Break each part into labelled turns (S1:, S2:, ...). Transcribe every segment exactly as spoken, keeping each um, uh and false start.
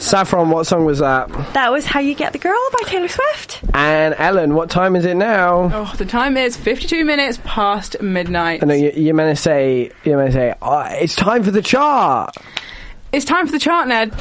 S1: Saffron, what song was that?
S2: That was How You Get the Girl by Taylor Swift.
S1: And Ellen, what time is it now?
S3: Oh, the time is fifty-two minutes past midnight.
S1: I know you, you're meant to say, you're meant to say, oh, it's time for the chart.
S3: It's time for the chart, Ned.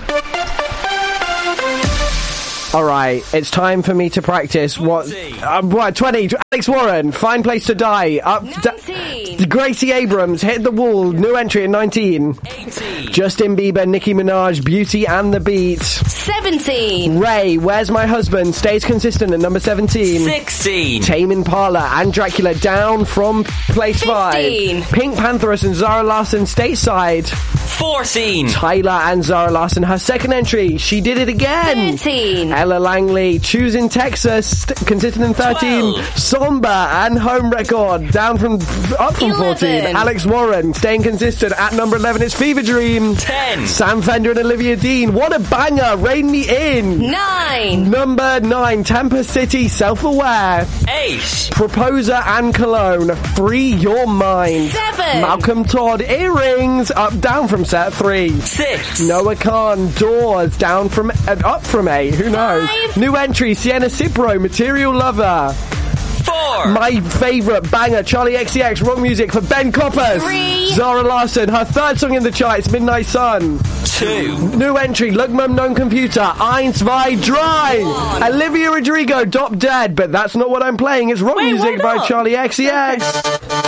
S1: All right, it's time for me to practice. What? Uh, what? Twenty. Alex Warren, Fine Place to Die. Up.
S2: nineteen.
S1: D- Gracie Abrams, Hit the Wall. New entry at nineteen.
S4: eighteen.
S1: Justin Bieber, Nicki Minaj, Beauty and the Beat.
S2: seventeen.
S1: Ray, Where's My Husband? Stays consistent at number seventeen.
S4: sixteen.
S1: Tame Impala and Dracula down from place
S2: fifteen.
S1: five. Pink Pantheress and Zara Larsson stateside.
S4: fourteen.
S1: Tyler and Zara Larsson, her second entry. She did it again.
S2: thirteen.
S1: Ella Langley, Choosing Texas, st- consistent in thirteen.
S4: twelve.
S1: Somber and Home Record, down from, up from fourteen.
S2: eleven.
S1: Alex Warren, staying consistent at number eleven. It's Fever Dream.
S4: ten.
S1: Sam Fender and Olivia Dean, what a banger, Rein Me In.
S2: nine.
S1: Number nine, Tampa City, Self-Aware.
S4: eight.
S1: Proposer and Cologne, Free Your Mind.
S2: seven.
S1: Malcolm Todd, Earrings, up down from set three.
S4: six.
S1: Noah Khan, Doors, down from, uh, up from eight, who knows?
S2: Five.
S1: New entry, Sienna Cipro, Material Lover.
S4: four.
S1: My favourite banger, Charlie X C X, Rock Music for Ben Coppers.
S2: Three.
S1: Zara Larsson, her third song in the charts, Midnight Sun.
S4: two.
S1: New entry, Lugmum Non Computer, Eins, Zwei, Drei. Olivia Rodrigo, Drop Dead, but that's not what I'm playing, it's rock
S2: Wait,
S1: music
S2: why
S1: by
S2: not?
S1: Charlie X C X.